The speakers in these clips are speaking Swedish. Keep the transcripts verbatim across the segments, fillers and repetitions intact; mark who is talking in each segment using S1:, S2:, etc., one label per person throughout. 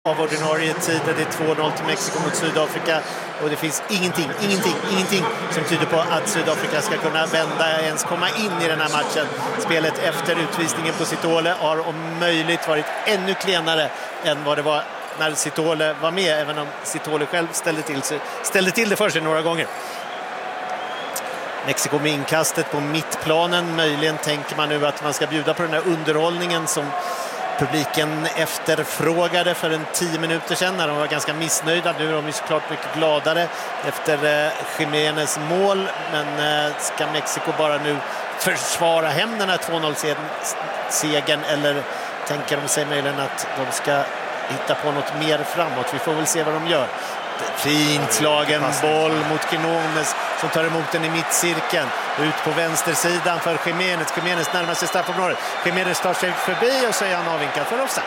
S1: av ordinarie tid. Det är två noll till Mexiko mot Sydafrika och det finns ingenting, ingenting, ingenting som tyder på att Sydafrika ska kunna vända, ens komma in i den här matchen. Spelet efter utvisningen på Sitole har om möjligt varit ännu klenare än vad det var när Sitole var med, även om Sitole själv ställde till, sig, ställde till det för sig några gånger. Mexiko med inkastet på mittplanen. Möjligen tänker man nu att man ska bjuda på den här underhållningen som publiken efterfrågade för en tio minuter sedan när de var ganska missnöjda. Nu är de ju såklart mycket gladare efter eh, Jiménez mål. Men eh, ska Mexiko bara nu försvara hem den här två noll-segern eller tänker de sig möjligen att de ska hitta på något mer framåt? Vi får väl se vad de gör. Fint slagen boll mot Quinones som tar emot den i mittcirkeln. Ut på vänstersidan för Jiménez. Jiménez närmar sig straffområdet. Jiménez tar sig förbi och så är han avvinkad för offside.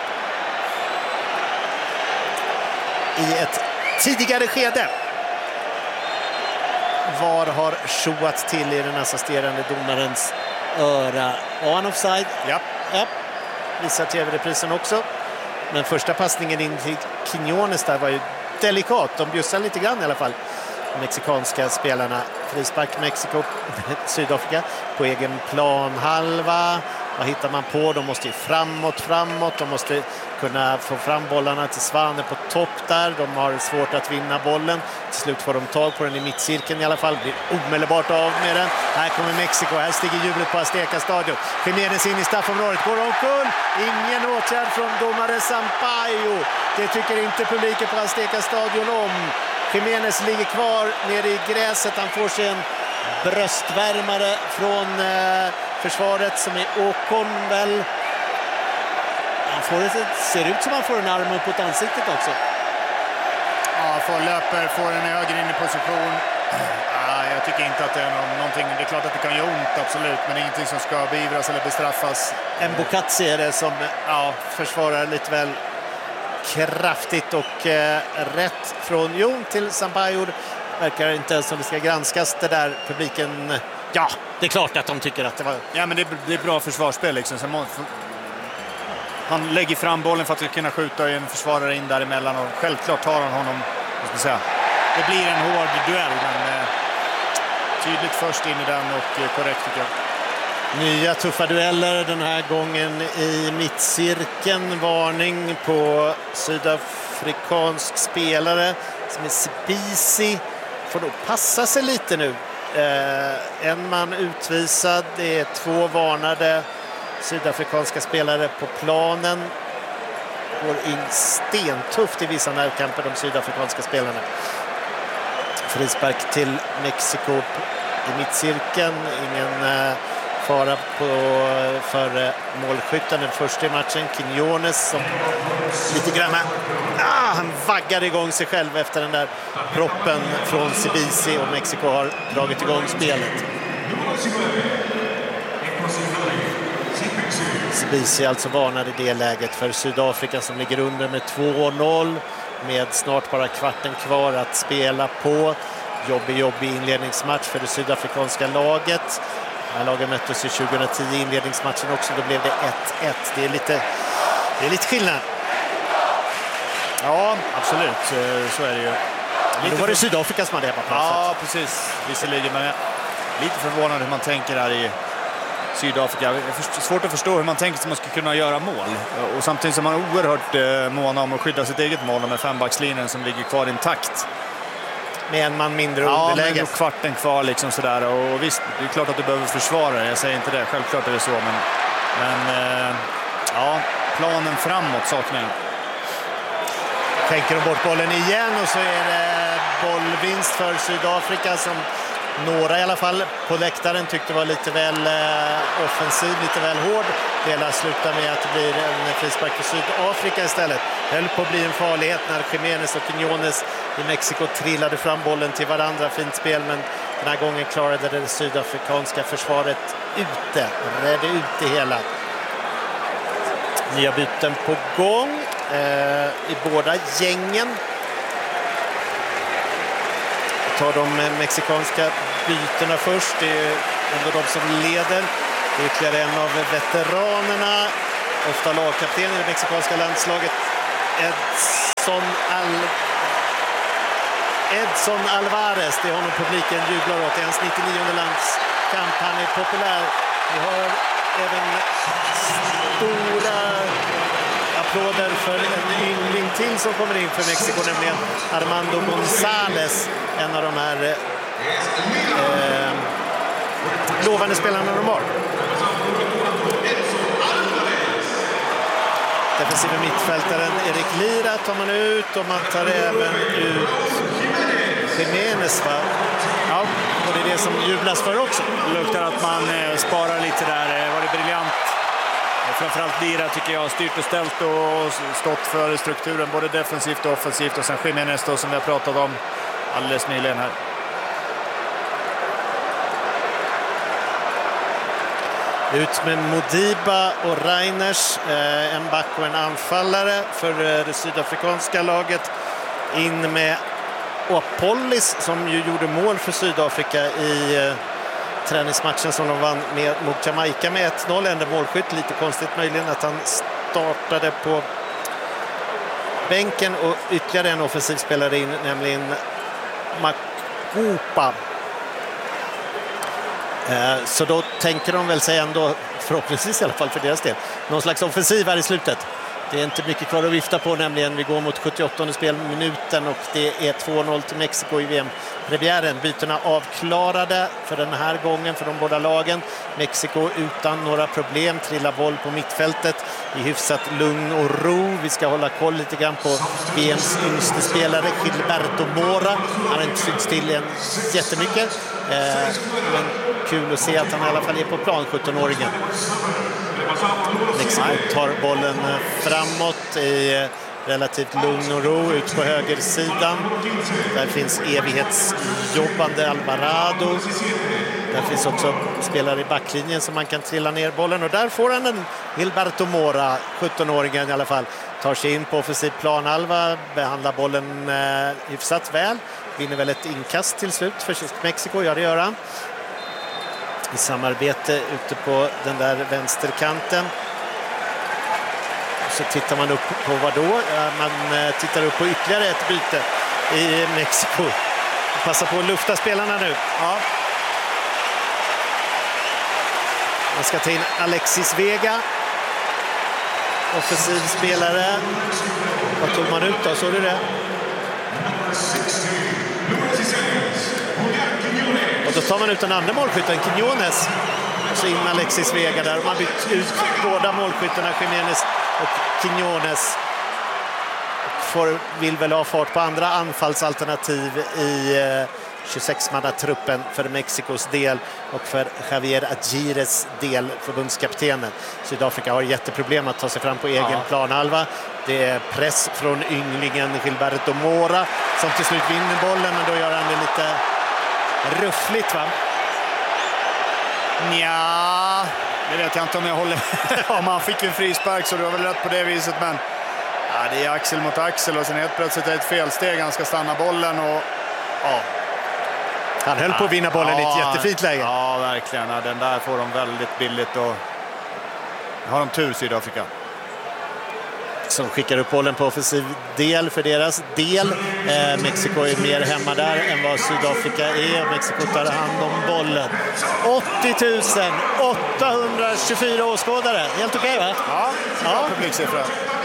S1: I ett tidigare skede. Var har tjoat till i den assisterande domarens öra? Var han offside? Ja. ja. Visar tv-reprisen också. Men första passningen in till Quinones där var ju delikat. De bjussar lite grann i alla fall. Mexikanska spelarna. Frispark Mexiko, Sydafrika på egen planhalva. Vad hittar man på? De måste ju framåt, framåt. De måste kunna få fram bollarna till Svane på topp där. De har svårt att vinna bollen. Till slut får de tag på den i mittcirkeln i alla fall. Blir omedelbart av med den. Här kommer Mexiko. Här stiger jublet på Azteca Stadion. Jiménez in i straffområdet. Går omkull. Ingen åtgärd från domare Sampaio. Det tycker inte publiken på Azteca Stadion om. Jiménez ligger kvar nere i gräset. Han får sig en bröstvärmare från eh, försvaret som är Åkon väl. Han får det, ser ut som han får en arm upp mot ansiktet också.
S2: Ja, får löper, får en höger in i position. Ja, jag tycker inte att det är någon, någonting. Det är klart att det kan göra ont, absolut. Men det är ingenting som ska beivras eller bestraffas.
S1: En Bukatsi är det som ja, försvarar lite väl kraftigt och eh, rätt från Jon till Sampaio. Verkar inte som det ska granskas det där. Publiken, ja, det är klart att de tycker att det var...
S2: Ja, men det är, det är bra försvarsspel liksom. Så man, han lägger fram bollen för att kunna skjuta en försvarare in däremellan och självklart tar han honom, vad ska jag säga. Det blir en hård duell, men eh, tydligt först in i den och eh, korrekt tycker jag.
S1: Nya tuffa dueller den här gången i mittcirkeln. Varning på sydafrikansk spelare som är Sibisi. Får då passa sig lite nu. Eh, en man utvisad. Det är två varnade sydafrikanska spelare på planen. Går in stentufft i vissa närkamper de sydafrikanska spelarna. Frispark till Mexiko i mittcirkeln. Ingen... Eh, fara på för målskytten den första i matchen. Quinones som lite grann ah, han vaggar igång sig själv efter den där proppen från Sibisi och Mexiko har dragit igång spelet. Sibisi alltså varnade i det läget för Sydafrika som ligger under med två noll med snart bara kvarten kvar att spela på. Jobbig, jobbig inledningsmatch för det sydafrikanska laget. Lagen möttes ju tjugohundratio i inledningsmatchen också. Då blev det ett ett. Det är lite, det är lite skillnad.
S2: Ja, absolut. Så är det ju.
S1: Lite då var det Sydafrika som hade hemma på.
S2: Ja, precis. Visserligen, men lite förvånad hur man tänker här i Sydafrika. Det är svårt att förstå hur man tänker att man ska kunna göra mål. Och samtidigt som man är oerhört måna om att skydda sitt eget mål med fembackslinjen som ligger kvar intakt.
S1: Med en man mindre
S2: ja,
S1: underläge.
S2: Ja, kvarten kvar liksom sådär. Och visst, det är klart att du behöver försvara. Jag säger inte det, självklart är det så. Men, men eh, ja, planen framåt saknar jag.
S1: Skänker de bort bollen igen och så är det bollvinst för Sydafrika som några i alla fall på läktaren tyckte var lite väl eh, offensiv, lite väl hård. Det hela slutar med att det blir en frispark för Sydafrika istället. Höll på att bli en farlighet när Jiménez och Quinones i Mexiko trillade fram bollen till varandra. Fint spel, men den här gången klarade det sydafrikanska försvaret ute. Redde ut det hela. Nya byten på gång eh, i båda gängen. Tar de mexikanska bytena först. Det är ändå de som leder. Det är ytterligare en av veteranerna. Ofta lagkapten i det mexikanska landslaget. Edson Al... Edson Alvarez, det är honom publiken jublar åt. Det är hans nittionionde landskamp. Han är populär. Vi har även stora applåder för en yngling till som kommer in för Mexiko, nämligen Armando González, en av de här eh, lovande spelarna de har. Defensiva mittfältaren Erik Lira tar man ut och man tar även ut Jiménez, va? Ja, och det är det som jublas för också.
S2: Det luktar att man eh, sparar lite där. Eh, var det briljant. Eh, framförallt Lira tycker jag har styrt och ställt och stått för strukturen både defensivt och offensivt. Och sen Jiménez då, som vi har pratat om alldeles nyligen här.
S1: Ut med Modiba och Reiners, eh, en back och en anfallare för eh, det sydafrikanska laget. In med Apollis som ju gjorde mål för Sydafrika i eh, träningsmatchen som de vann med, mot Jamaica med ett noll. Ändå målskytt, lite konstigt möjligen att han startade på bänken och ytterligare en offensiv spelare in, nämligen Makupa. Eh, så då tänker de väl sig ändå, förhoppningsvis i alla fall för deras del, någon slags offensiv här i slutet. Det är inte mycket kvar att vifta på, nämligen vi går mot sjuttioåttonde spelminuten och det är två noll till Mexiko i V M-premiären. Bytena avklarade för den här gången för de båda lagen. Mexiko utan några problem trillar boll på mittfältet i hyfsat lugn och ro. Vi ska hålla koll lite grann på V M:s yngste spelare Gilberto Mora. Han har inte synts till än jättemycket, eh, men kul att se att han i alla fall är på plan, sjuttonåringen. Mexiko tar bollen framåt i relativt lugn och ro ut på högersidan. Där finns evighetsjobbande Alvarado. Där finns också spelare i backlinjen som man kan trilla ner bollen. Och där får han en Gilberto Mora, sjuttonåringen i alla fall. Tar sig in på offensiv planhalva, behandlar bollen eh, hyfsat väl. Vinner väl ett inkast till slut för Mexiko, ja det gör han. I samarbete ute på den där vänsterkanten. Så tittar man upp på vad då? Man tittar upp på ytterligare ett byte i Mexiko. Passar på att lufta spelarna nu. Ja. Man ska ta in Alexis Vega. Offensiv spelare. Vad tog man ut då? Såg du det? Och då tar man ut den andra målskytten, Quiñones. Så in Alexis Vega där. Man bytt ut båda målskyttarna, Jiménez och Quiñones. Och får, vill väl ha fart på andra anfallsalternativ i eh, tjugosex-manna-truppen för Mexikos del och för Javier Agires del, förbundskaptenen. Sydafrika har jätteproblem att ta sig fram på egen ja. planhalva. Det är press från ynglingen Gilberto Mora som till slut vinner bollen, men då gör han det lite ruffligt, va?
S2: Nja, det vet jag inte om jag håller. Ja, man fick en frispark så det var väl rätt på det viset, men ja, det är axel mot axel och sen helt plötsligt är det ett felsteg. Han ska stanna bollen och ja.
S1: Han höll på att vinna bollen ja, i ett jättefint läge.
S2: Ja, verkligen. Ja, den där får de väldigt billigt och har de tur, Sydafrika.
S1: Som skickar upp bollen på offensiv del för deras del. Eh, Mexiko är mer hemma där än vad Sydafrika är. Mexiko tar hand om bollen. åttio tusen åttahundratjugofyra åskådare. Helt okej, va?
S2: Ja, ja. Publiksiffra.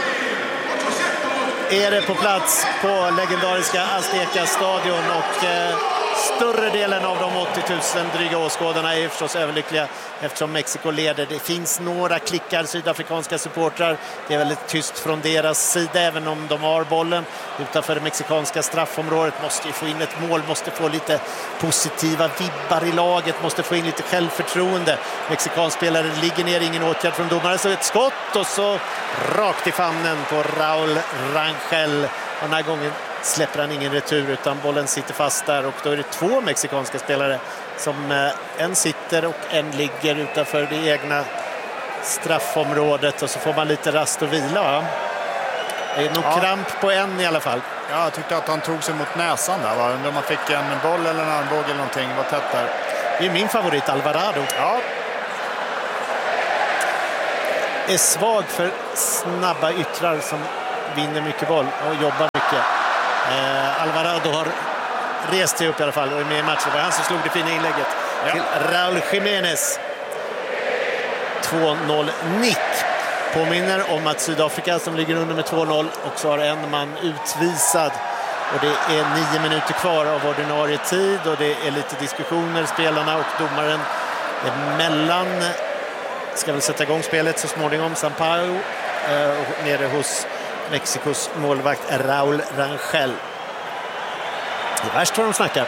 S1: Är det på plats på legendariska Azteca-stadion och eh, större delen av de åttio tusen dryga åskådarna är förstås överlyckliga eftersom Mexiko leder. Det finns några klickar sydafrikanska supportrar. Det är väldigt tyst från deras sida även om de har bollen utanför det mexikanska straffområdet. Måste ju få in ett mål, måste få lite positiva vibbar i laget, måste få in lite självförtroende. Mexikanspelare ligger ner, ingen åtgärd från domaren, så ett skott och så rakt i famnen på Raul Rangel. Och den här gången släpper han ingen retur utan bollen sitter fast där och då är det två mexikanska spelare som eh, en sitter och en ligger utanför det egna straffområdet och så får man lite rast och vila, va? Det är nog ja. kramp på en i alla fall.
S2: Ja, jag tyckte att han tog sig mot näsan där, va? Undrar om man fick en boll eller en armbåge eller någonting, var tätt där.
S1: Det är min favorit, Alvarado.
S2: Ja.
S1: Är svag för snabba yttrar som vinner mycket boll och jobbar mycket. Eh, Alvarado har rest sig upp i alla fall och är med i matchen. Det var han som slog det fina inlägget ja. till Raúl Jiménez. två noll nick. Påminner om att Sydafrika som ligger under med två noll också har en man utvisad. Och det är nio minuter kvar av ordinarie tid och det är lite diskussioner spelarna och domaren emellan. Ska väl sätta igång spelet så småningom. Sampaio eh, nere hos Mexikos målvakt Raúl Rangel. Det är värst vad de snackar.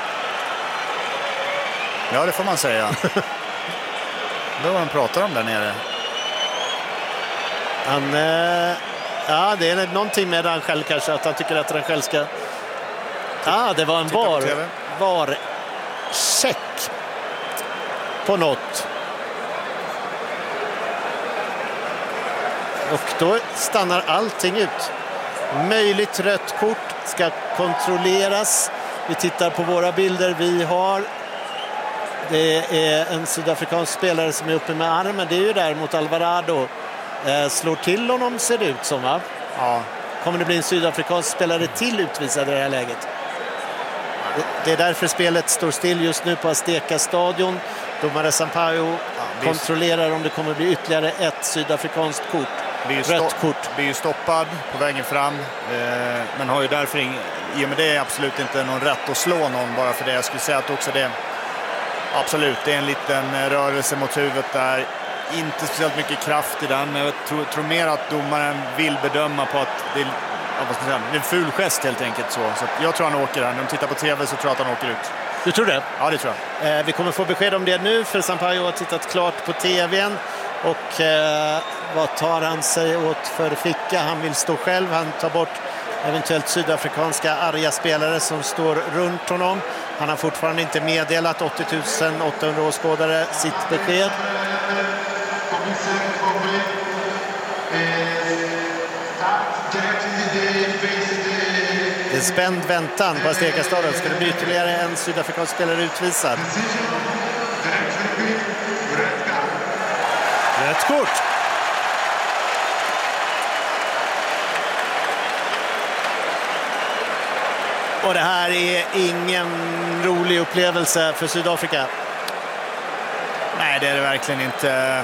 S2: Ja, det får man säga. Då var de pratar om där nere.
S1: Han, eh, ja, det är någonting med Rangel kanske, att han tycker att Rangel ska... Ja, ah, det var en var, var check på något. Och då stannar allting ut. Möjligt rött kort ska kontrolleras. Vi tittar på våra bilder vi har. Det är en sydafrikansk spelare som är uppe med armen. Det är ju där mot Alvarado. Eh, slår till honom ser det ut som, va?
S2: Ja.
S1: Kommer det bli en sydafrikansk spelare till utvisad i det här läget? Det, det är därför spelet står still just nu på Azteca stadion. Domare Sampaio ja, kontrollerar om det kommer bli ytterligare ett sydafrikanskt kort.
S2: Blir
S1: Rött
S2: stopp,
S1: kort.
S2: Blir stoppad på vägen fram. Eh, men har ju därför ing, i och med det absolut inte någon rätt att slå någon bara för det. Jag skulle säga att också det absolut, det är en liten rörelse mot huvudet där. Inte speciellt mycket kraft i den, men jag tror, tror mer att domaren vill bedöma på att det är, vad ska jag säga, det är en ful gest helt enkelt. Så, så jag tror han åker här. När de tittar på tv så tror jag att han åker ut.
S1: Du tror det?
S2: Ja, det tror jag.
S1: Eh, vi kommer få besked om det nu, för Sampaio har tittat klart på tvn. Och eh, vad tar han sig åt för ficka? Han vill stå själv, han tar bort eventuellt sydafrikanska arga spelare som står runt honom. Han har fortfarande inte meddelat åttio tusen åttahundra åskådare sitt besked. Det är spänd väntan på Azteca stadion. Ska det bli ytterligare en sydafrikansk spelare utvisad? Rött kort. Och det här är ingen rolig upplevelse för Sydafrika.
S2: Nej, det är det verkligen inte.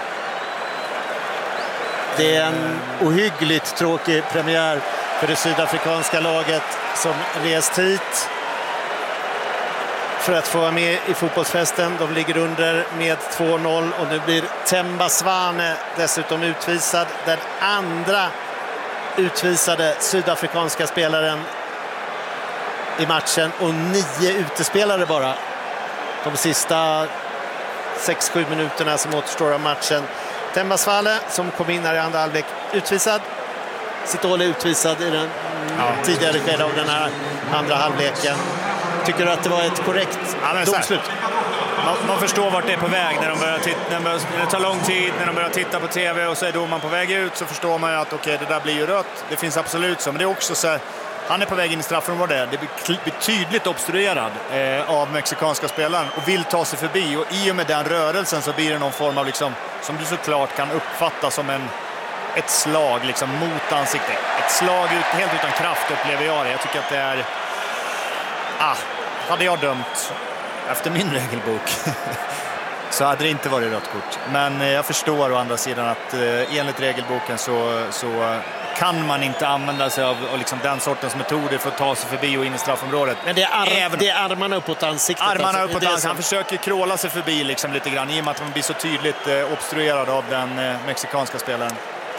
S1: Det är en ohyggligt tråkig premiär för det sydafrikanska laget som rest hit för att få vara med i fotbollsfesten. De ligger under med två noll och nu blir Themba Zwane dessutom utvisad. Den andra utvisade sydafrikanska spelaren i matchen och nio utespelare bara de sista sex sju minuterna som återstår av matchen. Themba Zwane som kom in här i andra halvlek utvisad. Sitole utvisad i den ja. tidigare skede av den här andra halvleken. Tycker du att det var ett korrekt ja, domslut?
S2: Man, man förstår vart det är på väg när de börjar titta, när, de börjar, när det tar lång tid, när de börjar titta på tv och så är domaren på väg ut, så förstår man ju att okej, okay, det där blir ju rött. Det finns absolut så, men det är också så här, han är på väg in i straffområdet. Det blir betydligt obstruerad eh, av mexikanska spelaren och vill ta sig förbi, och i och med den rörelsen så blir det någon form av liksom, som du såklart kan uppfatta som en ett slag liksom mot ansiktet. Ett slag ut, helt utan kraft upplever jag det. Jag tycker att det är ah, hade jag dömt efter min regelbok så hade det inte varit rött kort. Men eh, jag förstår å andra sidan att eh, enligt regelboken så, så kan man inte använda sig av och liksom den sortens metoder för att ta sig förbi och in i straffområdet.
S1: Men det är, ar- Även, det är armarna uppåt ansiktet.
S2: Armarna
S1: alltså,
S2: uppåt ansiktet. Som... Han försöker kråla sig förbi liksom lite grann i och med att man blir så tydligt eh, obstruerad av den eh, mexikanska spelaren.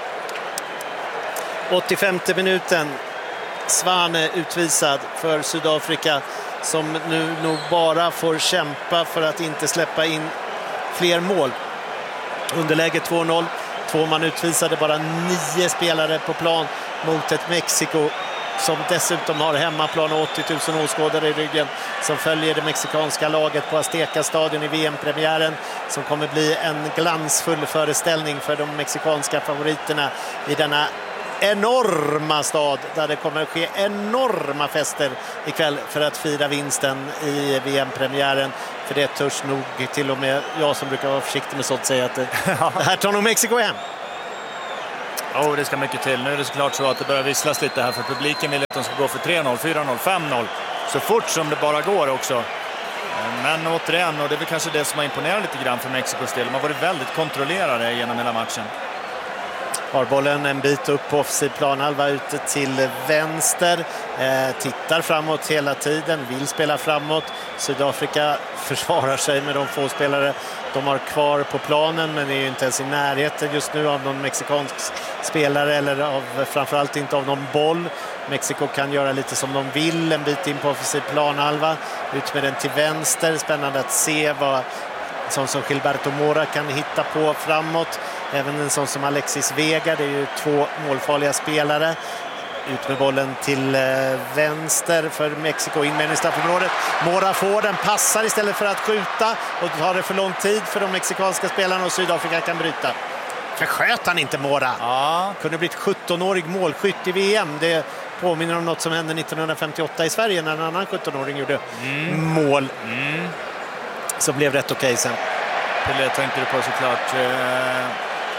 S1: åttiofemte minuten. Zwane utvisad för Sydafrika som nu nog bara får kämpa för att inte släppa in fler mål. Underläge två noll. Två man utvisade, bara nio spelare på plan mot ett Mexiko som dessutom har hemmaplan och åttio tusen åskådare i ryggen, som följer det mexikanska laget på Azteca stadion i V M-premiären, som kommer bli en glansfull föreställning för de mexikanska favoriterna i denna enorma stad där det kommer att ske enorma fester ikväll för att fira vinsten i V M-premiären. För det törs nog till och med jag som brukar vara försiktig med sånt säga att det, det här tar nog Mexiko hem.
S2: Ja, oh, det ska mycket till. Nu är det såklart så att det börjar visslas lite här, för publiken vill att de ska gå för tre noll, fyra noll, fem noll. Så fort som det bara går också. Men återigen, och det är väl kanske det som har imponerat lite grann för Mexikos del. De har varit väldigt kontrollerade genom hela matchen.
S1: Har bollen en bit upp på offensiv planhalva ute till vänster. Eh, tittar framåt hela tiden, vill spela framåt. Sydafrika försvarar sig med de få spelare de har kvar på planen, men är ju inte ens i närheten just nu av någon mexikansk spelare, eller av, framförallt inte av någon boll. Mexiko kan göra lite som de vill, en bit in på offensiv planhalva. Ut med den till vänster. Spännande att se vad sån som Gilberto Mora kan hitta på framåt. Även en sån som Alexis Vega, det är ju två målfarliga spelare. Ut med bollen till eh, vänster för Mexiko, in med i straffområdet. Mora får den, passar istället för att skjuta, och tar det för lång tid för de mexikanska spelarna, och Sydafrika kan bryta. Försköt han inte Mora?
S2: Ja.
S1: Kunde blivit sjuttonårig målskytt i V M. Det påminner om något som hände nittonhundrafemtioåtta i Sverige när en annan sjuttonåring gjorde mm. mål. Mm. Så blev rätt okej okay sen.
S2: Det tänkte du på såklart. Eh,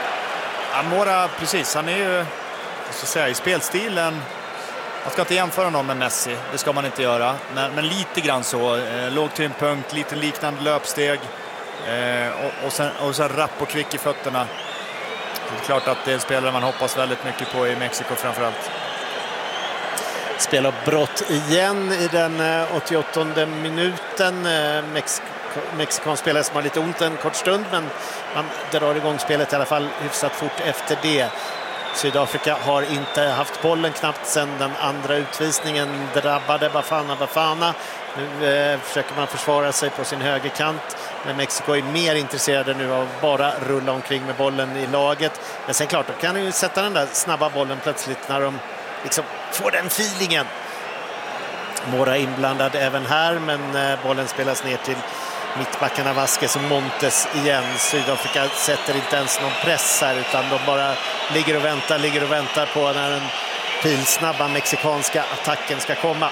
S2: Mora, precis, han är ju så att säga, i spelstilen. Man ska inte jämföra någon med Messi, det ska man inte göra. Men, men lite grann så. Eh, låg tyngdpunkt, lite liknande löpsteg. Eh, och, och, sen, och sen rapp och kvick i fötterna. Det är klart att det är en spelare man hoppas väldigt mycket på i Mexiko framförallt.
S1: Spelar brott igen i den åttioåttonde minuten. Mex- Mexikan spelare som har lite ont en kort stund, men man drar igång spelet i alla fall hyfsat fort efter det. Sydafrika har inte haft bollen knappt sedan den andra utvisningen drabbade Bafana Bafana. Nu eh, försöker man försvara sig på sin högerkant, men Mexiko är mer intresserade nu av att bara rulla omkring med bollen i laget. Men sen klart, de kan ju sätta den där snabba bollen plötsligt när de liksom får den feelingen. Mora inblandad även här, men eh, bollen spelas ner till mittbackarna Vasquez och Montes igen. Sydafrika sätter inte ens någon press här, utan de bara ligger och väntar, ligger och väntar på när den pilsnabba mexikanska attacken ska komma.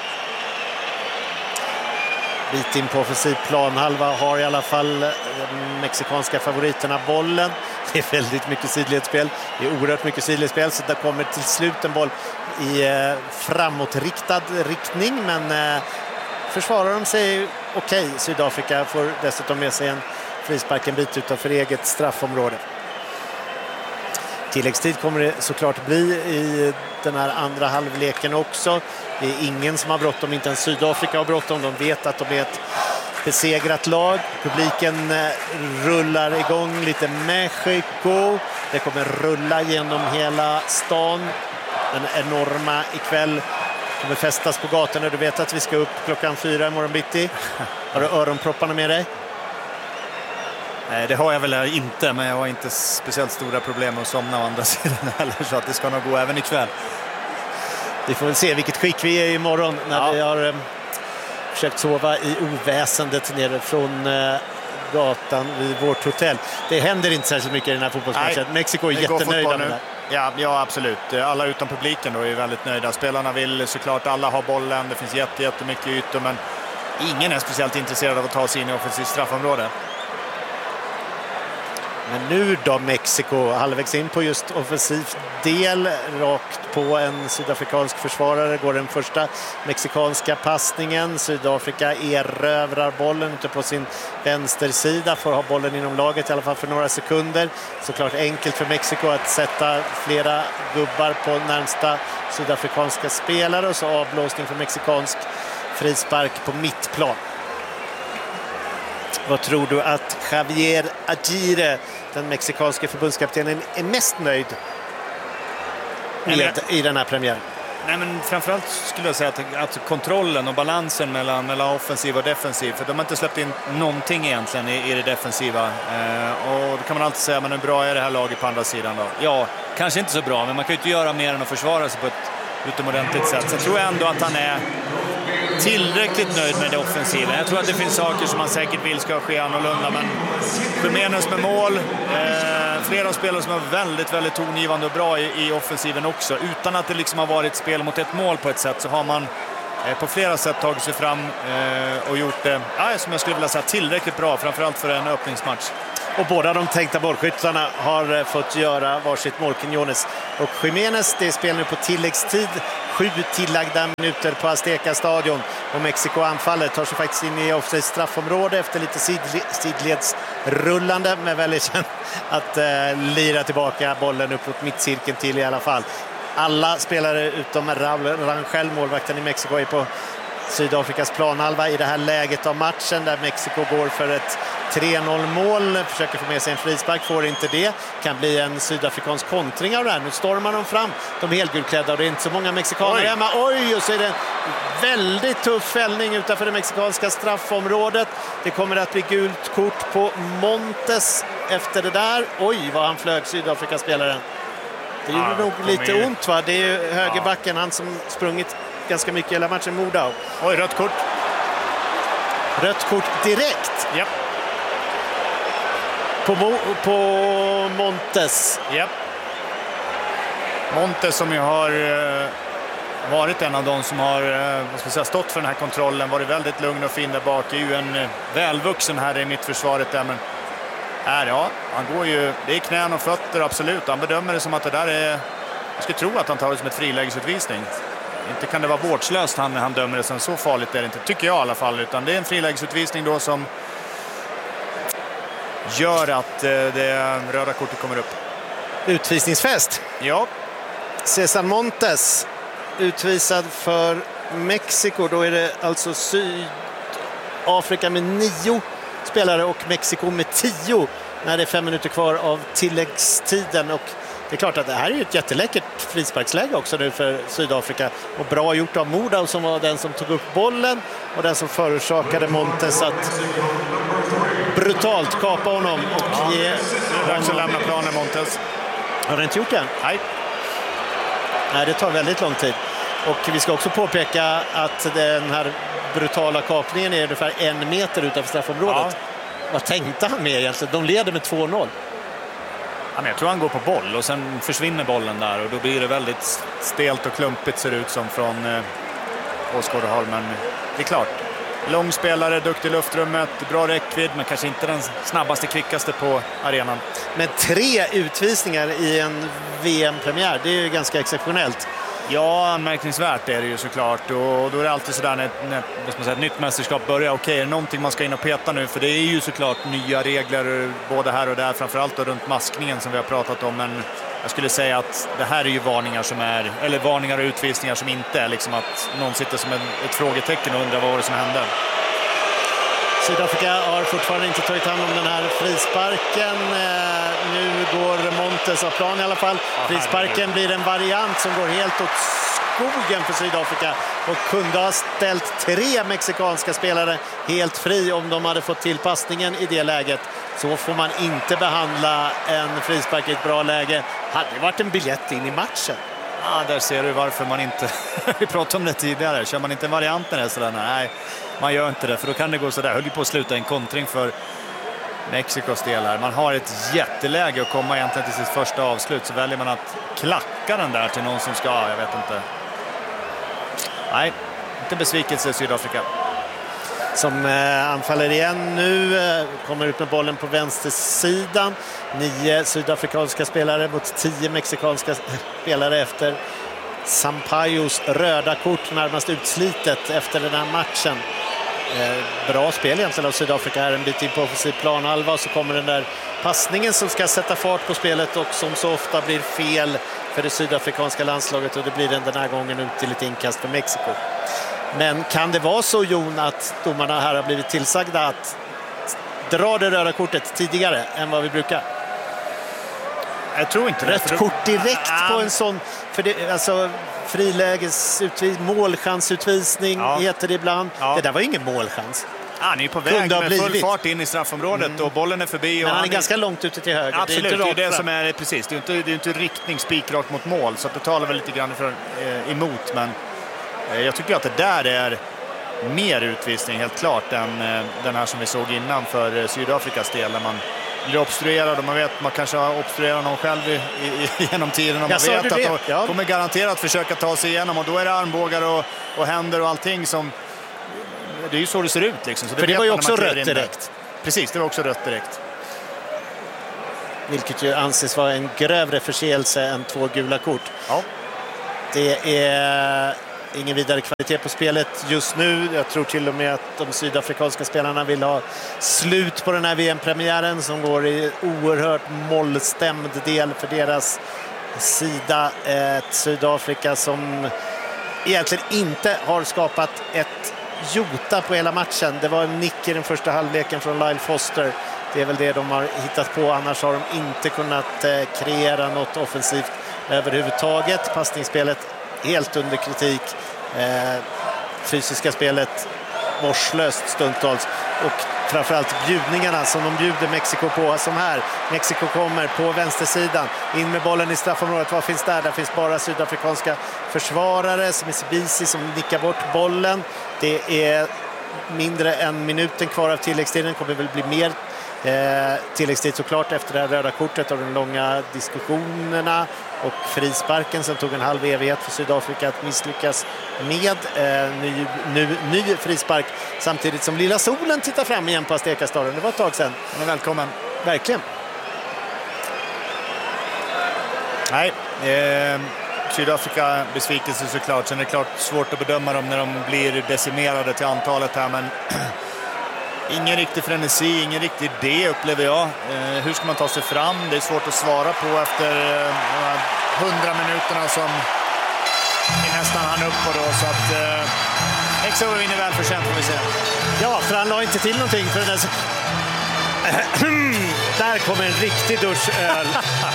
S1: Bit in på offensiv planhalva har i alla fall de mexikanska favoriterna bollen. Det är väldigt mycket sidledsspel. Det är oerhört mycket sidledsspel, så det kommer till slut en boll i eh, framåtriktad riktning, men eh, försvarar de sig okej. Okay. Sydafrika får dessutom med sig en frispark en bit utanför eget straffområde. Tilläggstid kommer det såklart bli i den här andra halvleken också. Det är ingen som har bråttom, inte ens Sydafrika har bråttom. De vet att de är ett besegrat lag. Publiken rullar igång lite Mexiko. Det kommer rulla genom hela stan. Den enorma ikväll kommer festas på gatorna. Du vet att vi ska upp klockan fyra imorgon bitti. Har du öronpropparna med dig?
S2: Nej, det har jag väl inte, men jag har inte speciellt stora problem med att somna å andra sidan heller, så att det ska nog gå även ikväll.
S1: Vi får väl se vilket skick vi är imorgon när ja. vi har eh, försökt sova i oväsendet nere från eh, gatan vid vårt hotell. Det händer inte särskilt mycket i den här fotbollsmatchen. Nej, Mexiko är jättenöjda med det.
S2: Ja, ja, absolut. Alla utom publiken då är väldigt nöjda. Spelarna vill såklart, alla ha bollen. Det finns jätte, jättemycket ytor, men ingen är speciellt intresserad av att ta sig in i offensivt straffområde.
S1: Men nu då Mexiko halvvägs in på just offensiv del, rakt på en sydafrikansk försvarare går den första mexikanska passningen. Sydafrika erövrar bollen ute på sin vänstersida, får ha bollen inom laget i alla fall för några sekunder. Såklart enkelt för Mexiko att sätta flera gubbar på närmsta sydafrikanska spelare, och så avblåsning för mexikansk frispark på mittplan. Vad tror du att Javier Aguirre, den mexikanska förbundskaptenen, är mest nöjd med Nej, men, i den här premiären?
S2: Nej, men framförallt skulle jag säga att, att kontrollen och balansen mellan, mellan offensiv och defensiv, för de har inte släppt in någonting egentligen i, i det defensiva. Eh, och då kan man alltid säga, men hur bra är det här laget på andra sidan då? Ja, kanske inte så bra, men man kan ju inte göra mer än att försvara sig på ett utomordentligt sätt. Så jag tror ändå att han är tillräckligt nöjd med det offensiva. Jag tror att det finns saker som man säkert vill ska ske annorlunda, men Jiménez med mål, eh, flera spelare som är väldigt, väldigt tongivande och bra i, i offensiven också. Utan att det liksom har varit spel mot ett mål på ett sätt, så har man eh, på flera sätt tagit sig fram eh, och gjort det, eh, som jag skulle vilja säga, tillräckligt bra, framförallt för en öppningsmatch.
S1: Och båda de tänkta bollskyttarna har fått göra varsitt mål, Quiñones och Jiménez. Det spelar nu på tilläggstid. Sju tillagda minuter på Azteca stadion. Och Mexiko anfallet tar sig faktiskt in i offside straffområde efter lite sidledsrullande. Men väljer sen att eh, lira tillbaka bollen upp mot mittcirkeln till i alla fall. Alla spelare utom Raúl Rangel, målvakten i Mexiko, är på Sydafrikas planhalva i det här läget av matchen där Mexiko går för ett tre noll mål, försöker få med sig en frispark, får inte det. Kan bli en sydafrikansk kontring av det här. Nu stormar de fram, de helgulklädda, och det är inte så många mexikaner Oj. hemma. Oj, och så är det en väldigt tuff fällning utanför det mexikanska straffområdet. Det kommer att bli gult kort på Montes efter det där. Oj, vad han flög, Sydafrikaspelaren. Det gjorde ja, nog lite är... ont, va? Det är ju högerbacken, ja. Han som sprungit ganska mycket hela matchen, Modau.
S2: Oj, rött kort.
S1: Rött kort direkt.
S2: Japp.
S1: På, Mo på Montes.
S2: Japp. Montes som ju har uh, varit en av de som har uh, vad ska jag säga, stått för den här kontrollen. Varit väldigt lugn och fin där bak. Är ju en uh, välvuxen här i mittförsvaret där, men här, ja, han går ju, det är knän och fötter, absolut. Han bedömer det som att det där är, jag skulle tro att han tar det som ett frilägesutvisning. Inte kan det vara vårdslöst han, han dömer det som, så farligt är det inte, tycker jag i alla fall. Utan det är en frilägesutvisning då som gör att eh, det röda kortet kommer upp.
S1: Utvisningsfest.
S2: Ja.
S1: César Montes utvisad för Mexiko. Då är det alltså Sydafrika med nio spelare och Mexiko med tio när det är fem minuter kvar av tilläggstiden. Och det är klart att det här är ett jätteläckert frisparksläge också nu för Sydafrika. Och bra gjort av Modau som var den som tog upp bollen och den som förorsakade Montes att brutalt kapa honom och ge
S2: dags att lämna planen. Montes
S1: har det inte gjort än?
S2: Nej.
S1: Nej, det tar väldigt lång tid. Och vi ska också påpeka att den här brutala kapningen är ungefär en meter utanför straffområdet. Ja. Vad tänkte han med egentligen? De leder med två noll.
S2: Ja, men jag tror han går på boll och sen försvinner bollen där och då blir det väldigt stelt och klumpigt, ser det ut som från eh, åskådarhåll. Men det är klart, lång spelare, duktig i luftrummet, bra räckvidd, men kanske inte den snabbaste, kvickaste på arenan.
S1: Men tre utvisningar i en V M-premiär, det är ju ganska exceptionellt.
S2: Ja, anmärkningsvärt är det ju såklart. Och då är det alltid sådär när, när vad man säger, ett nytt mästerskap börjar. Okej, är det någonting man ska in och peta nu? För det är ju såklart nya regler både här och där. Framförallt då runt maskningen som vi har pratat om. Men jag skulle säga att det här är ju varningar som är, eller varningar och utvisningar som inte är liksom att någon sitter som en, ett frågetecken och undrar vad var det som hände.
S1: Sydafrika har fortfarande inte tagit hand om den här frisparken. Nu går Montes av plan i alla fall. Frisparken blir en variant som går helt åt skogen för Sydafrika och kunde ha ställt tre mexikanska spelare helt fri om de hade fått tillpassningen i det läget. Så får man inte behandla en frispark i ett bra läge. Hade det varit en biljett in i matchen.
S2: Ja, där ser du varför man inte, vi pratade om det tidigare, kör man inte en variant där sådär, nej, man gör inte det, för då kan det gå sådär. Höll ju på att sluta en kontring för Mexikos del här. Man har ett jätteläge att komma egentligen till sitt första avslut, så väljer man att klacka den där till någon som ska, jag vet inte. Nej, inte besvikelse i Sydafrika.
S1: Som eh, anfaller igen nu, eh, kommer ut med bollen på vänstersidan. Nio sydafrikanska spelare mot tio mexikanska spelare efter Sampayos röda kort, närmast utslitet efter den här matchen. Eh, bra spel egentligen av Sydafrika här, en bit in på offensiv planhalva, så kommer den där passningen som ska sätta fart på spelet och som så ofta blir fel för det sydafrikanska landslaget, och det blir den den här gången ut till ett inkast för Mexiko. Men kan det vara så, Jon, att domarna här har blivit tillsagda att dra det röda kortet tidigare än vad vi brukar?
S2: Jag tror inte det.
S1: Rött kort direkt ah. på en sån, för det, alltså frilägesutvisning, målchansutvisning ja. heter det ibland. Ja. Det där var ingen målchans.
S2: Ja, han är på väg med full fart in i straffområdet mm. och bollen är förbi. Och
S1: Men han,
S2: han
S1: är ganska långt ute till höger.
S2: Absolut,
S1: det är, inte
S2: det, är det som är precis. Det är inte, det är inte riktning spikrakt mot mål, så att det talar väl lite grann för, eh, emot. Men eh, jag tycker att det där är mer utvisning helt klart än eh, den här som vi såg innan för eh, Sydafrikas del, där man blir obstruerad och man vet man kanske har obstruerat någon själv i, i, genom tiden och man
S1: jag
S2: vet att de
S1: ja.
S2: kommer garanterat försöka ta sig igenom, och då är det armbågar och, och händer och allting som, det är ju så det ser ut liksom. Så det
S1: för det var ju också rött direkt.
S2: Precis, det var också rött direkt.
S1: vilket ju anses vara en grövre förseelse än två gula kort.
S2: Ja.
S1: Det är ingen vidare kvalitet på spelet just nu. Jag tror till och med att de sydafrikanska spelarna vill ha slut på den här V M-premiären som går i oerhört mollstämd del för deras sida. Ett Sydafrika som egentligen inte har skapat ett jota på hela matchen. Det var en nick i den första halvleken från Lyle Foster. Det är väl det de har hittat på. Annars har de inte kunnat eh, kreera något offensivt överhuvudtaget. Passningsspelet helt under kritik. Eh, fysiska spelet vårdslöst stundtals. Och framförallt bjudningarna som de bjuder Mexiko på. Som här. Mexiko kommer på vänstersidan. In med bollen i straffområdet. Vad finns där? Där finns bara sydafrikanska försvarare. Som är Sibisi som nickar bort bollen. Det är mindre än minuten kvar av tilläggstiden. Kommer väl bli mer eh, tilläggstid såklart efter det här röda kortet och de långa diskussionerna och frisparken som tog en halv evighet för Sydafrika att misslyckas med. Eh, ny, nu, ny frispark samtidigt som Lilla Solen tittar fram igen på Azteca-staden. Det var ett tag sedan.
S2: Men välkommen.
S1: Verkligen.
S2: Nej, eh, Sydafrika besvikelse såklart. Sen är det klart svårt att bedöma dem när de blir decimerade till antalet här, men ingen riktig frenesi, ingen riktig idé upplever jag. Eh, hur ska man ta sig fram? Det är svårt att svara på efter eh, hundra minuterna som vi nästan hann upp på då. Så att eh, Mexiko vinner väl förtjänt, får vi se.
S1: Ja, för han la inte till någonting för den där. Så... Där kommer en riktig duschöl.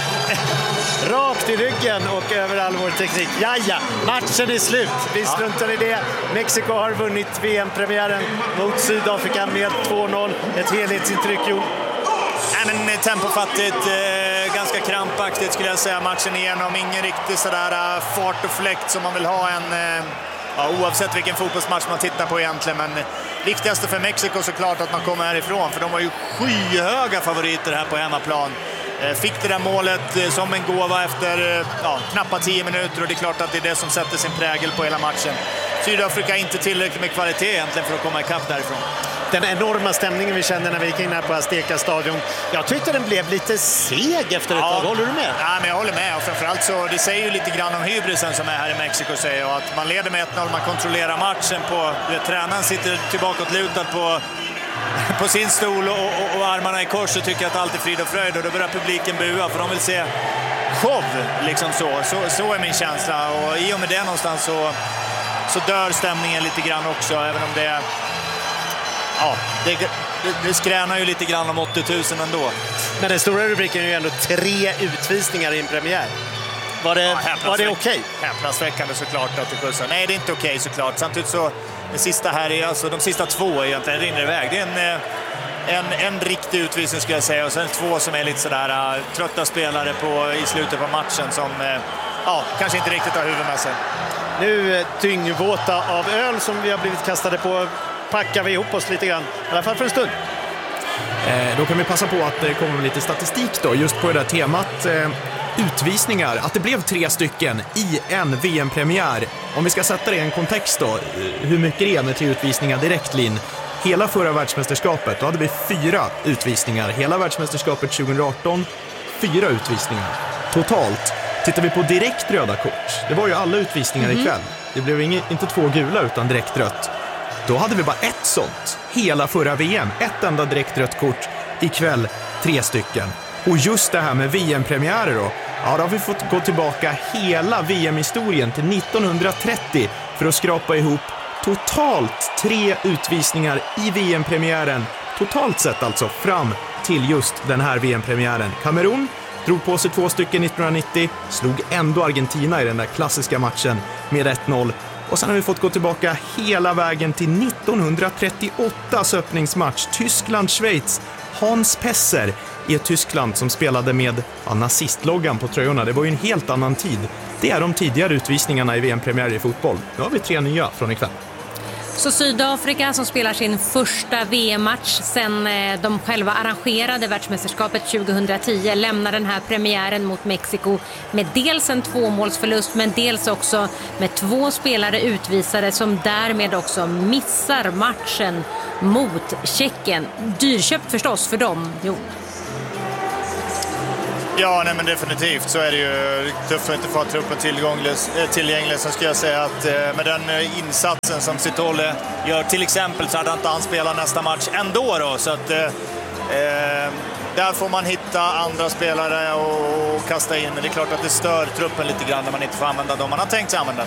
S1: Rakt i ryggen och över all vår teknik. Jaja, matchen är slut. Vi struntar i det. Mexiko har vunnit V M-premiären mot Sydafrika med två noll. Ett helhetsintryck, jo.
S2: Nej, men tempofattigt, eh, ganska krampaktigt skulle jag säga matchen igenom. Ingen riktigt sådär uh, fart och fläkt som man vill ha en... Uh, ja, oavsett vilken fotbollsmatch man tittar på egentligen. Men viktigaste för Mexiko såklart att man kommer härifrån. För de var ju skyhöga favoriter här på hemmaplan. Fick det där målet som en gåva efter ja, knappa tio minuter och det är klart att det är det som sätter sin prägel på hela matchen. Sydafrika inte tillräckligt med kvalitet egentligen för att komma ikapp därifrån.
S1: Den enorma stämningen vi kände när vi gick in här på Azteca-stadion. Jag tyckte den blev lite seg efter ett ja. tag. Håller du med?
S2: Ja, men jag håller med. Och framförallt så det säger ju lite grann om hybrisen som är här i Mexiko, säger jag. Att man leder med ett noll, man kontrollerar matchen på... Vet, tränaren sitter tillbaka och lutad på... på sin stol och, och, och armarna i kors och tycker att allt är frid och fröjd, och då börjar publiken bua för de vill se show liksom så. Så, så är min känsla, och i och med det någonstans så, så dör stämningen lite grann också, även om det ja, det, det, det skränar ju lite grann om åttio tusen ändå.
S1: Men den stora rubriken är ju ändå tre utvisningar i en premiär. Var det, ja, var det okej? Okay?
S2: Häpnadsväckande såklart att det skjutsar. Nej, det är inte okej okay, såklart. Samtidigt så det sista här är alltså de sista två egentligen rinner iväg. Det är en, en, en riktig utvisning skulle jag säga, och sen två som är lite sådär uh, trötta spelare på, i slutet på matchen som uh, ja, kanske inte riktigt har huvud med sig.
S1: Nu dyngvåta av öl som vi har blivit kastade på packar vi ihop oss lite grann, i alla fall för en stund.
S3: Eh, då kan vi passa på att det kommer lite statistik då, just på det där temat eh, utvisningar. Att det blev tre stycken i en V M-premiär. Om vi ska sätta det i en kontext då, hur mycket det är med tre utvisningar direkt, Lin. Hela förra världsmästerskapet, då hade vi fyra utvisningar. Hela världsmästerskapet tjugoarton, fyra utvisningar. Totalt, tittar vi på direkt röda kort. Det var ju alla utvisningar mm-hmm. ikväll. Det blev inget, inte två gula utan direkt rött. Då hade vi bara ett sånt. Hela förra V M, ett enda direkt rött kort. Ikväll, tre stycken. Och just det här med V M-premiärer då. Ja, då har vi fått gå tillbaka hela V M-historien till nittonhundratrettio för att skrapa ihop totalt tre utvisningar i V M-premiären. Totalt sett alltså fram till just den här V M-premiären. Kamerun drog på sig två stycken nittonhundranittio, slog ändå Argentina i den där klassiska matchen med ett noll. Och sen har vi fått gå tillbaka hela vägen till nittonhundratrettioåttas öppningsmatch. Tyskland-Schweiz. Hans Pesser i ett Tyskland som spelade med ja, nazistloggan på tröjorna. Det var ju en helt annan tid. Det är de tidigare utvisningarna i V M-premiär i fotboll. Nu har vi tre nya från ikväll.
S4: Så Sydafrika som spelar sin första V M-match sen de själva arrangerade världsmästerskapet tjugohundratio lämnar den här premiären mot Mexiko med dels en tvåmålsförlust men dels också med två spelare utvisade som därmed också missar matchen mot Tjeckien. Dyrköpt förstås för dem, jo.
S2: Ja, nej, men definitivt så är det ju tufft att inte få truppen tillgänglig. Sen ska jag säga att med den insatsen som Sitole gör till exempel så hade inte han spelat nästa match ändå då. Så att eh, där får man hitta andra spelare och kasta in. Men det är klart att det stör truppen lite grann när man inte får använda dem man har tänkt sig använda.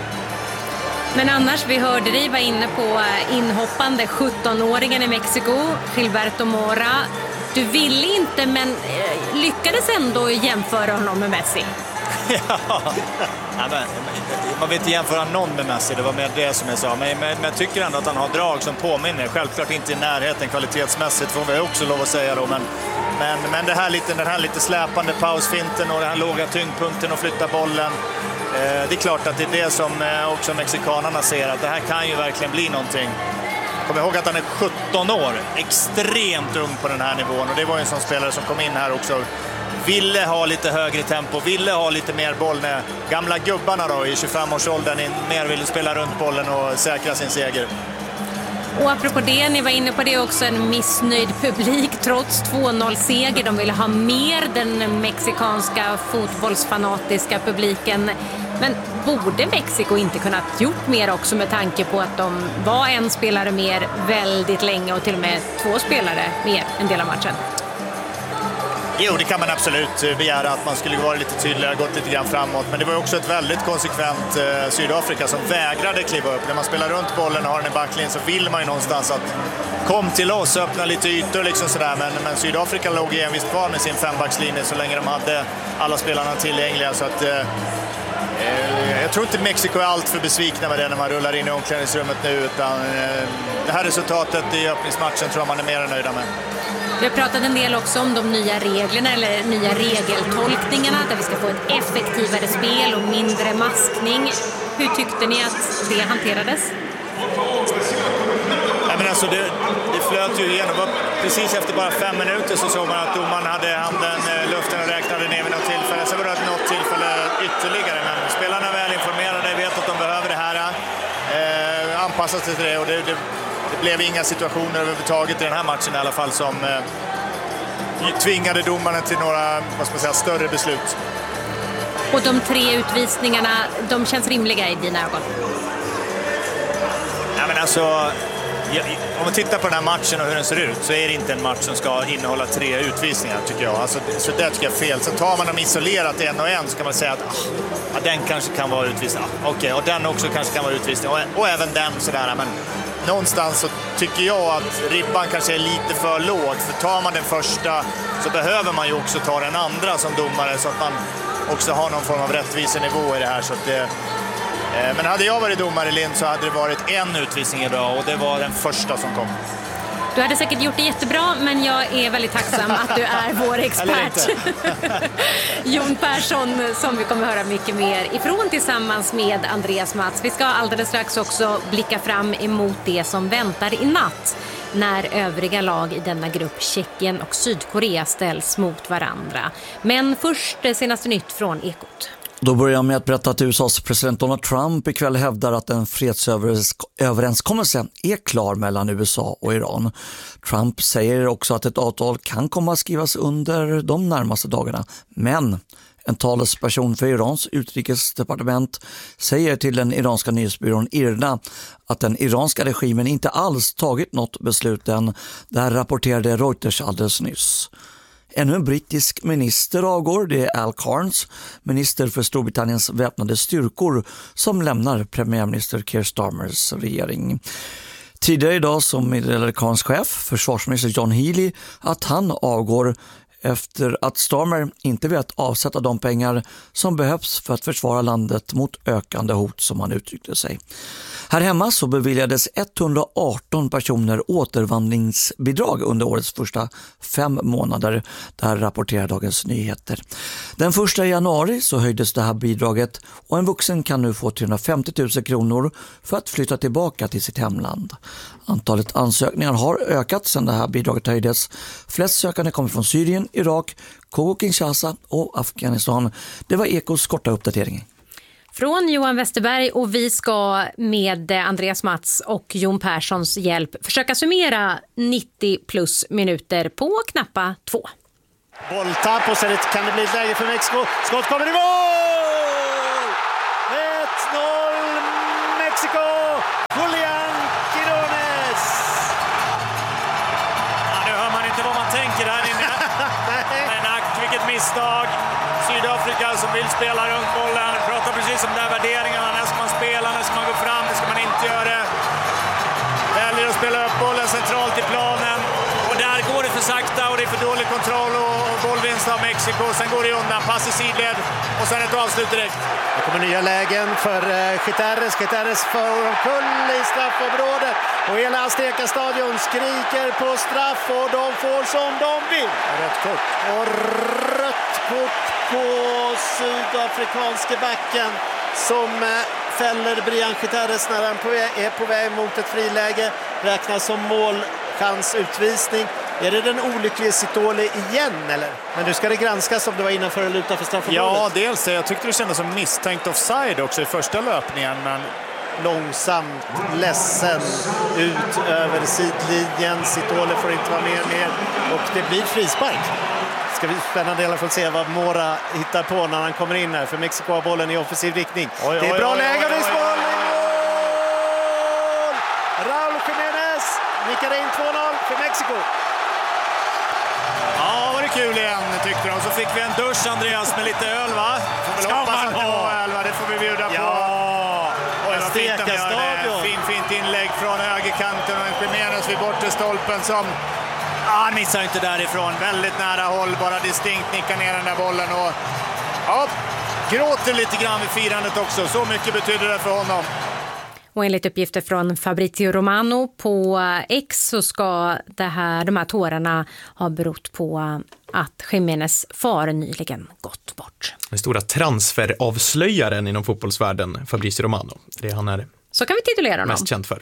S4: Men annars, vi hörde dig var inne på inhoppande sjuttonåringen i Mexiko, Gilberto Mora. Du ville inte, men lyckades ändå jämföra honom med Messi.
S2: Ja, men, man vill inte jämföra någon med Messi, det var mer det som jag sa. Men, men, men jag tycker ändå att han har drag som påminner. Självklart inte i närheten kvalitetsmässigt, får vi också lov att säga då. Men, men, men det här lite, den här lite släpande pausfinten och den här låga tyngdpunkten och flytta bollen. Det är klart att det är det som också mexikanerna ser, att det här kan ju verkligen bli någonting. Kom ihåg att han är sjutton år, extremt ung på den här nivån, och det var ju en sån spelare som kom in här också. Ville ha lite högre tempo, ville ha lite mer boll när gamla gubbarna då i tjugofem-årsåldern mer ville spela runt bollen och säkra sin seger.
S4: Och apropå det, ni var inne på det också, en missnöjd publik trots två noll-seger. De ville ha mer, den mexikanska fotbollsfanatiska publiken. Men borde Mexiko inte kunnat gjort mer också med tanke på att de var en spelare mer väldigt länge och till och med två spelare mer en del av matchen?
S2: Jo, det kan man absolut begära, att man skulle vara lite tydligare, gått lite grann framåt. Men det var också ett väldigt konsekvent eh, Sydafrika som vägrade kliva upp. När man spelar runt bollen och har den i backlinjen så vill man ju någonstans att kom till oss, öppna lite ytor liksom sådär. Men, men Sydafrika låg envist kvar med sin fembackslinje så länge de hade alla spelarna tillgängliga. Så att, eh, eh, jag tror inte Mexiko är allt för besvikna med det när man rullar in i omklädningsrummet nu. Utan eh, det här resultatet i öppningsmatchen tror jag man är mer än nöjda med.
S4: Vi har pratat en del också om de nya reglerna eller nya regeltolkningarna där vi ska få ett effektivare spel och mindre maskning. Hur tyckte ni att det hanterades?
S2: Ja, men alltså det, det flöt ju igenom. Precis efter bara fem minuter så såg man att domaren hade handen i luften och räknade ner vid något tillfälle. Sen var det något tillfälle ytterligare. Men spelarna är väl informerade, vet att de behöver det här. Eh, anpassas till det och det, det Det blev inga situationer överhuvudtaget i den här matchen i alla fall som eh, tvingade domarna till några, vad ska man säga, större beslut.
S4: Och de tre utvisningarna, de känns rimliga i dina ögon?
S2: Ja, men alltså, om man tittar på den här matchen och hur den ser ut så är det inte en match som ska innehålla tre utvisningar tycker jag. Alltså, så det tycker jag är fel. Så tar man dem isolerat en och en så kan man säga att ah, den kanske kan vara utvisning. Ah, Okej, okay, och den också kanske kan vara utvisning. Och, och även den sådär, men någonstans så tycker jag att ribban kanske är lite för låg. För tar man den första så behöver man ju också ta den andra som domare så att man också har någon form av rättvisenivå i det här. Så att det, eh, men hade jag varit domare i Lind så hade det varit en utvisning idag och det var den första som kom.
S4: Du hade säkert gjort det jättebra, men jag är väldigt tacksam att du är vår expert. Jon Persson, som vi kommer höra mycket mer ifrån tillsammans med Andreas Mats. Vi ska alldeles strax också blicka fram emot det som väntar i natt när övriga lag i denna grupp, Tjeckien och Sydkorea, ställs mot varandra. Men först det senaste nytt från Ekot.
S5: Då börjar jag med att berätta att U S A:s president Donald Trump ikväll hävdar att en fredsöverenskommelse är klar mellan U S A och Iran. Trump säger också att ett avtal kan komma att skrivas under de närmaste dagarna. Men en talesperson för Irans utrikesdepartement säger till den iranska nyhetsbyrån IRNA att den iranska regimen inte alls tagit något beslut än. Där rapporterade Reuters alldeles nyss. Ännu en brittisk minister avgår, det är Al Carnes, minister för Storbritanniens väpnade styrkor, som lämnar premiärminister Keir Starmers regering. Tidigare idag som meddelade Carnes chef, försvarsminister John Healey, att han avgår efter att Starmer inte vet avsätta de pengar som behövs för att försvara landet mot ökande hot, som han uttryckte sig. Här hemma så beviljades etthundraarton personer återvandringsbidrag under årets första fem månader. Där rapporterar Dagens Nyheter. Den första januari så höjdes det här bidraget och en vuxen kan nu få trehundrafemtio tusen kronor för att flytta tillbaka till sitt hemland. Antalet ansökningar har ökat sedan det här bidraget höjdes. Flest sökande kommer från Syrien, Irak, Kongo-Kinshasa och Afghanistan. Det var Ekos korta uppdatering.
S4: Från Johan Westerberg, och vi ska med Andreas Mats och Jon Perssons hjälp försöka summera nittio plus minuter på knappa två.
S1: Bolltapp och så kan det bli ett läge för Mexiko. Skott kommer i mål! ett noll Mexiko! Julián Quiñones!
S2: Ja, nu hör man inte vad man tänker här inne. Men akt, vilket misstag. Sydafrika som vill spela runt bollen. Pratar precis om de där värderingarna. När ska man spela, när ska man gå fram, när ska man inte göra det. Väljer att spela upp bollen centralt i planen. Och där går det för sakta och det är för dålig kontroll och bollvinst av Mexiko. Sen går det undan, pass i sidled och sen ett avslut direkt.
S1: Det kommer nya lägen för Gutierrez. Gutierrez för omkull i straffområdet. Och hela Azteca-stadion skriker på straff och de får som de vill.
S2: Rött kort.
S1: Och rött kort på sydafrikanske backen som fäller Brian Gutierrez när han är på väg mot ett friläge. Räknas som målchansutvisning. Är det den olyckliga Sitole igen eller? Men nu ska det granskas om det var innanför eller utanför straffområdet.
S2: Ja, dels. Jag tyckte det kändes som misstänkt offside också i första löpningen. Men
S1: långsamt, ledsen, ut över sidlinjen. Sitole får inte vara med mer och det blir frispark. Det ska bli spännande i alla fall se vad Mora hittar på när han kommer in här. För Mexiko har bollen i offensiv riktning.
S2: Oj,
S1: det är
S2: oj,
S1: bra
S2: oj,
S1: läge.
S2: oj, oj, oj.
S1: Mål! Raúl Jiménez nickar in två noll för Mexiko.
S2: Ja, var det kul igen tyckte de. Så fick vi en dusch, Andreas, med lite öl, va? Får väl hoppas att det var öl, va? Det får vi bjuda på.
S1: Ja,
S2: och det var fint att
S1: Azteca-stadion.
S2: Fin, fint inlägg från högerkanten och en Jiménez vid bortre stolpen som... Ah, han missar inte därifrån. Väldigt nära håll, bara distinkt nickar ner den där bollen. Och ja, gråter lite grann vid firandet också. Så mycket betyder det för honom.
S4: Och enligt uppgifter från Fabrizio Romano på X så ska det här, de här tårarna ha berott på att Jiménez far nyligen gått bort.
S3: Den stora transferavslöjaren inom fotbollsvärlden, Fabrizio Romano. Det är han är
S4: så kan vi titulera honom.
S3: Mest känd för.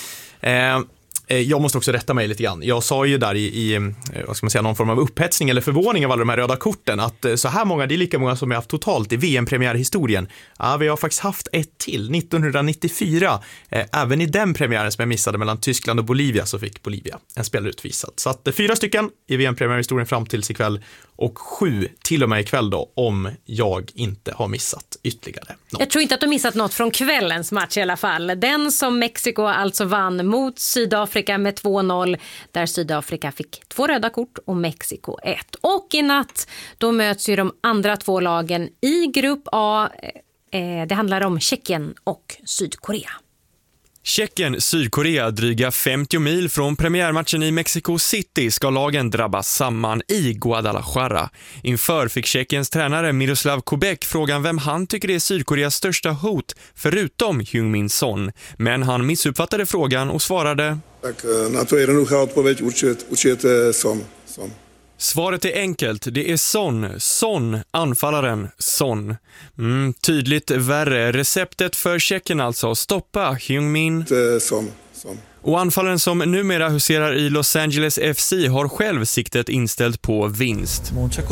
S3: Eh, Jag måste också rätta mig lite grann. Jag sa ju där i, i vad ska man säga, någon form av upphetsning eller förvåning av alla de här röda korten att så här många, det är lika många som jag haft totalt i V M-premiärhistorien. Ja, vi har faktiskt haft ett till, nittonhundranittiofyra. Eh, även i den premiären som jag missade mellan Tyskland och Bolivia så fick Bolivia en spelare utvisad. Så att fyra stycken i V M-premiärhistorien fram tills ikväll och sju till och med ikväll då om jag inte har missat ytterligare något.
S4: Jag tror inte att du missat något från kvällens match i alla fall. Den som Mexiko alltså vann mot Sydafrika med två noll där Sydafrika fick två röda kort och Mexiko ett. Och i natt då möts ju de andra två lagen i grupp A. Eh, det handlar om Tjeckien och Sydkorea.
S6: Tjeckien, Sydkorea, dryga femtio mil från premiärmatchen i Mexico City ska lagen drabbas samman i Guadalajara. Inför fick Tjeckiens tränare Miroslav Kubek frågan vem han tycker är Sydkoreas största hot förutom Heung-min Son. Men han missuppfattade frågan och svarade:
S7: Tak na to jednoduchá odpoveď určite, určite Son. Son.
S6: Svaret är enkelt, det är Son, Son, anfallaren, Son. Mm, tydligt värre, receptet för Tjeckien alltså, stoppa Heung-min
S7: Son, Son.
S6: Och anfallaren som numera huserar i Los Angeles F C har själv siktet inställt på vinst.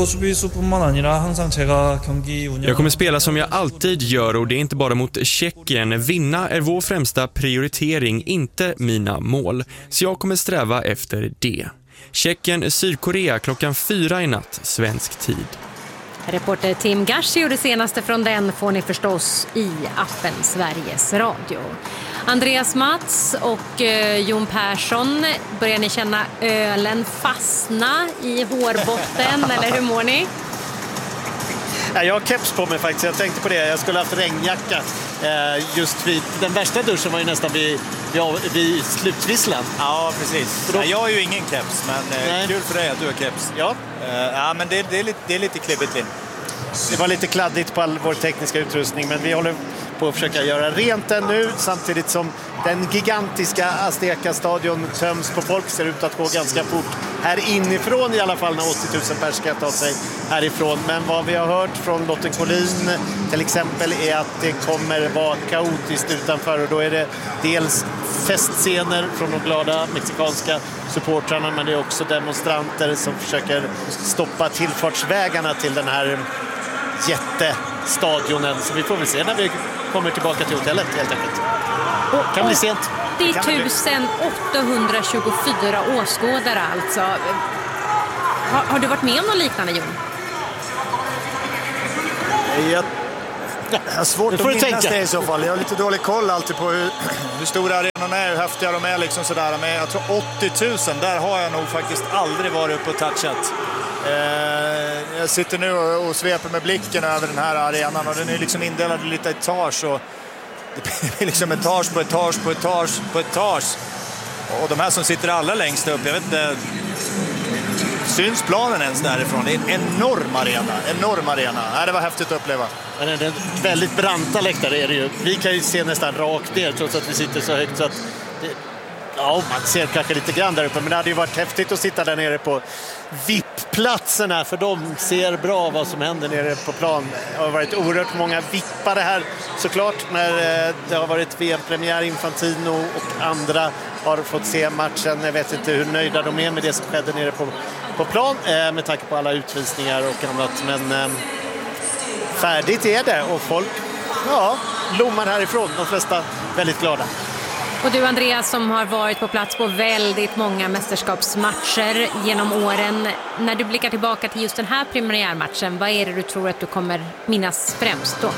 S6: Jag kommer spela som jag alltid gör och det är inte bara mot Tjeckien. Vinna är vår främsta prioritering, inte mina mål. Så jag kommer sträva efter det. Tjeckien, Sydkorea klockan fyra i natt, svensk tid.
S4: Reporter Tim Gashi och det senaste från den får ni förstås i appen Sveriges Radio. Andreas Mats och eh, Jon Persson, börjar ni känna ölen fastna i hårbotten eller hur mår ni?
S1: Ja, jag har keps på mig faktiskt, jag tänkte på det. Jag skulle ha haft regnjacka. Eh, just vid, den värsta duschen var ju nästan vid, vid, vid slutvisslan.
S2: Ja, precis.
S1: Då...
S2: Ja, jag har ju ingen keps, men eh, kul för dig att du har keps.
S1: Ja,
S2: eh, ja men det, det, är lite, det är lite klibbigt.
S1: Det var lite kladdigt på all vår tekniska utrustning, men vi håller på att försöka göra rent den nu samtidigt som den gigantiska Azteca-stadion töms på folk. Ser ut att gå ganska fort här inifrån i alla fall när åttio tusen pers ska ta sig härifrån. Men vad vi har hört från Lotten Collin till exempel är att det kommer vara kaotiskt utanför och då är det dels festscener från de glada mexikanska supportrarna, men det är också demonstranter som försöker stoppa tillfartsvägarna till den här jättestadionen. Så vi får väl se när vi kommer tillbaka till hotellet helt enkelt.
S4: Och,
S1: kan bli sent.
S4: Det är tusen åttahundratjugofyra åskådare alltså. Har, har du varit med om något liknande, Jon?
S2: Jag Jag har svårt att minnas tänka. det i så fall. Jag har lite dålig koll alltid på hur, hur stora arenorna är, hur häftiga de är liksom sådär. Men jag tror åttio tusen, där har jag nog faktiskt aldrig varit uppe och touchat. Eh, jag sitter nu och, och sveper med blicken över den här arenan och den är liksom indelad i lite etage. Och det är liksom etage på etage på etage på etage. Och de här som sitter allra längst upp, jag vet inte... Syns planen ens därifrån? Det är en enorm arena. Enorm arena. Ja, det var häftigt att uppleva.
S1: Men det är väldigt branta läktare är det ju. Vi kan ju se nästan rakt ner trots att vi sitter så högt så att det, ja, man ser kanske lite grann där uppe. Men det hade ju varit häftigt att sitta där nere på V I P-platserna för de ser bra vad som händer nere på plan. Det har varit oerhört många vippare här såklart när det har varit V M-premiär. Infantino och andra har fått se matchen. Jag vet inte hur nöjda de är med det som skedde nere på, på plan eh, med tanke på alla utvisningar och annat. Men eh, färdigt är det och folk ja, lommar härifrån. De flesta väldigt glada.
S4: Och du Andreas som har varit på plats på väldigt många mästerskapsmatcher genom åren. När du blickar tillbaka till just den här premiärmatchen, vad är det du tror att du kommer minnas främst då?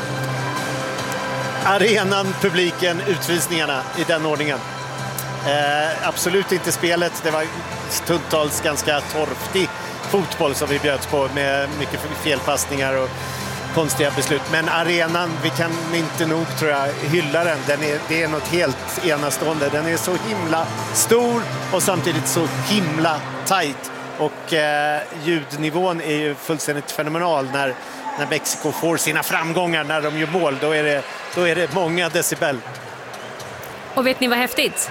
S1: Arenan, publiken, utvisningarna i den ordningen. Eh, absolut inte spelet. Det var stundtals ganska torftig fotboll som vi bjöds på med mycket felpassningar och konstiga beslut. Men arenan, vi kan inte nog tror jag hylla den. den är, det är något helt enastående. Den är så himla stor och samtidigt så himla tajt. Och eh, ljudnivån är ju fullständigt fenomenal när, när Mexiko får sina framgångar när de gör mål. Då är det, då är det många decibel.
S4: Och vet ni vad häftigt?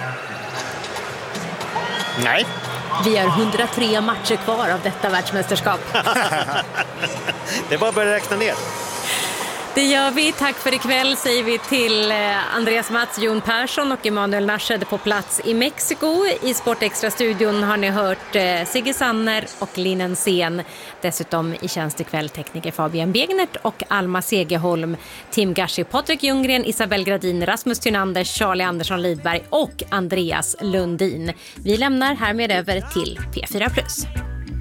S1: Nej.
S4: Vi har hundratre matcher kvar av detta världsmästerskap.
S1: Det är bara att börja räkna ner.
S4: Det gör vi. Tack för ikväll säger vi till Andreas Mats, Jon Persson och Emanuel Nasched på plats i Mexiko. I Sportextra-studion har ni hört Sigge Sanner och Linnen Sen. Dessutom i tjänst ikväll tekniker Fabian Begnert och Alma Segerholm, Tim Gashi, Patrik Ljunggren, Isabel Gradin, Rasmus Tynander, Charlie Andersson Lidberg och Andreas Lundin. Vi lämnar härmed över till P fyra plus.